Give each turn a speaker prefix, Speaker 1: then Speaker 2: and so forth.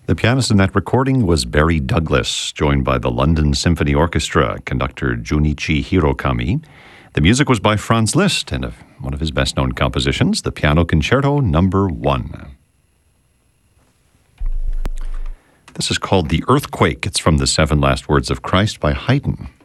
Speaker 1: The pianist in that recording was Barry Douglas, joined by the London Symphony Orchestra conductor Junichi Hirokami. The music was by Franz Liszt, and one of his best-known compositions, the Piano Concerto No. 1. This is called The Earthquake. It's from the Seven Last Words of Christ by Haydn.